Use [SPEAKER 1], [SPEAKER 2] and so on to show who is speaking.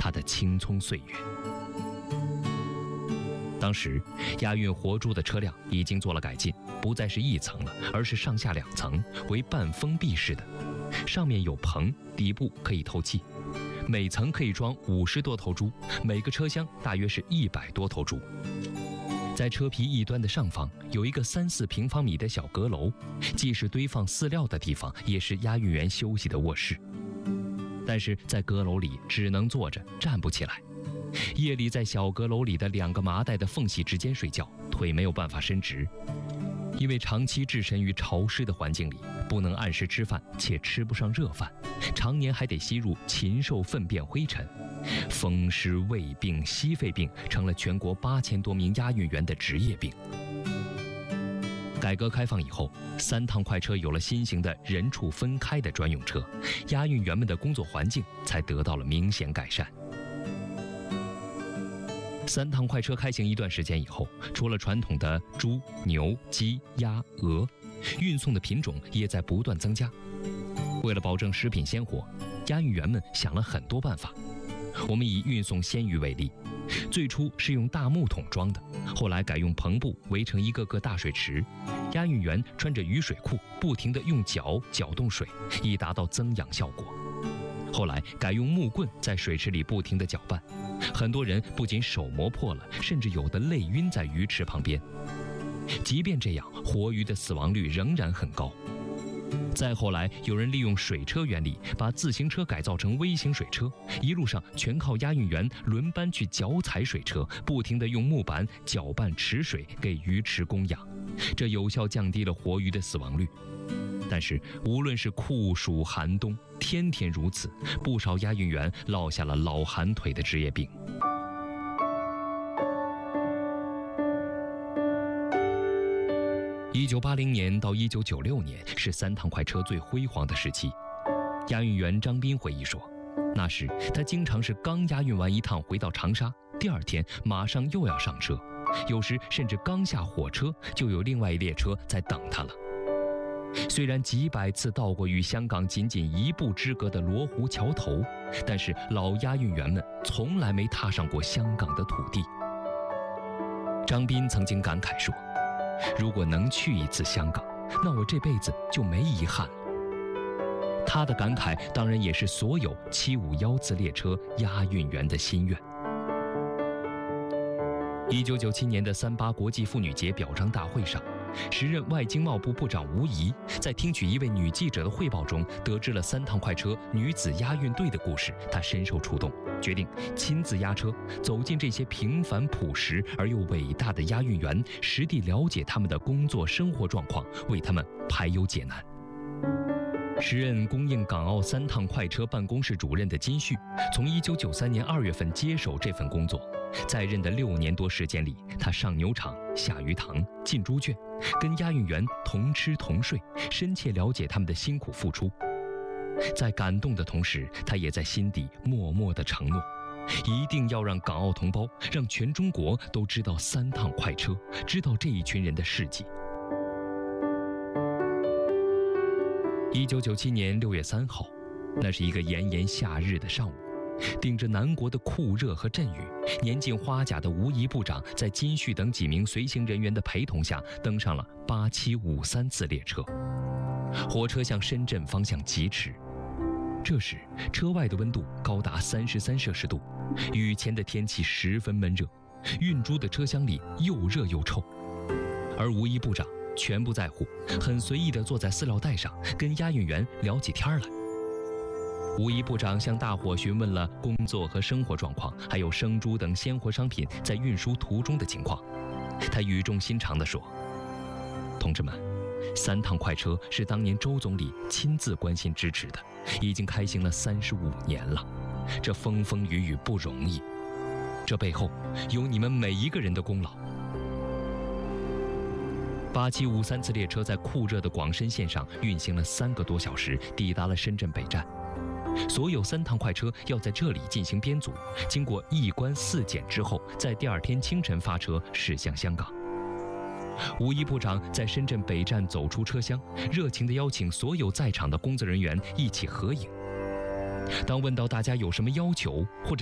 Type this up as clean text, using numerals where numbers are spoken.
[SPEAKER 1] 他的青葱岁月。当时押运活猪的车辆已经做了改进，不再是一层了，而是上下2层，为半封闭式的，上面有棚，底部可以透气，每层可以装50多头猪，每个车厢大约是100多头猪。在车皮一端的上方有一个3-4平方米的小阁楼，既是堆放饲料的地方，也是押运员休息的卧室。但是在阁楼里只能坐着，站不起来。夜里在小阁楼里的2个麻袋的缝隙之间睡觉，腿没有办法伸直，因为长期置身于潮湿的环境里，不能按时吃饭，且吃不上热饭，常年还得吸入禽兽粪便灰尘，风湿、胃病、矽肺病成了全国8000多名押运员的职业病。改革开放以后，3趟快车有了新型的人畜分开的专用车，押运员们的工作环境才得到了明显改善。3趟快车开行一段时间以后，除了传统的猪、牛、鸡、鸭、鹅，运送的品种也在不断增加。为了保证食品鲜活，押运员们想了很多办法。我们以运送鲜鱼为例，最初是用大木桶装的，后来改用篷布围成一个个大水池，押运员穿着雨水裤，不停地用脚搅动水，以达到增氧效果。后来改用木棍在水池里不停地搅拌，很多人不仅手磨破了，甚至有的累晕在鱼池旁边。即便这样，活鱼的死亡率仍然很高。再后来，有人利用水车原理，把自行车改造成微型水车，一路上全靠押运员轮班去脚踩水车，不停地用木板搅拌池水，给鱼池供氧，这有效降低了活鱼的死亡率。但是无论是酷暑寒冬，天天如此，不少押运员落下了老寒腿的职业病。1980年到1996年是3趟快车最辉煌的时期。押运员张斌回忆说，那时他经常是刚押运完一趟回到长沙，第2天马上又要上车，有时甚至刚下火车就有另外一列车在等他了。虽然几百次到过与香港仅仅1步之隔的罗湖桥头，但是老押运员们从来没踏上过香港的土地。张斌曾经感慨说，如果能去一次香港，那我这辈子就没遗憾了。他的感慨当然也是所有751次列车押运员的心愿。1997年的38国际妇女节表彰大会上，时任外经贸部部长吴仪在听取一位女记者的汇报中，得知了3趟快车女子押运队的故事，她深受触动，决定亲自押车，走进这些平凡朴实而又伟大的押运员，实地了解他们的工作生活状况，为他们排忧解难。时任供应港澳3趟快车办公室主任的金旭，从1993年2月份接手这份工作，在任的6年多时间里，他上牛场、下鱼塘、进猪圈，跟押运员同吃同睡，深切了解他们的辛苦付出。在感动的同时，他也在心底默默地承诺，一定要让港澳同胞，让全中国都知道3趟快车，知道这一群人的事迹。1997年6月3号，那是一个炎炎夏日的上午，顶着南国的酷热和阵雨，年近花甲的吴仪部长在金旭等几名随行人员的陪同下，登上了8753次列车。火车向深圳方向疾驰。这时，车外的温度高达33摄氏度，雨前的天气十分闷热，运猪的车厢里又热又臭。而吴仪部长全不在乎，很随意地坐在饲料袋上，跟押运员聊起天来。吴仪部长向大伙询问了工作和生活状况，还有生猪等鲜活商品在运输途中的情况。他语重心长地说，同志们，3趟快车是当年周总理亲自关心支持的，已经开行了35年了，这风风雨雨不容易，这背后有你们每一个人的功劳。8753次列车在酷热的广深线上运行了3个多小时，抵达了深圳北站。所有3趟快车要在这里进行编组，经过1关4检之后，在第2天清晨发车驶向香港。吴仪部长在深圳北站走出车厢，热情地邀请所有在场的工作人员一起合影。当问到大家有什么要求或者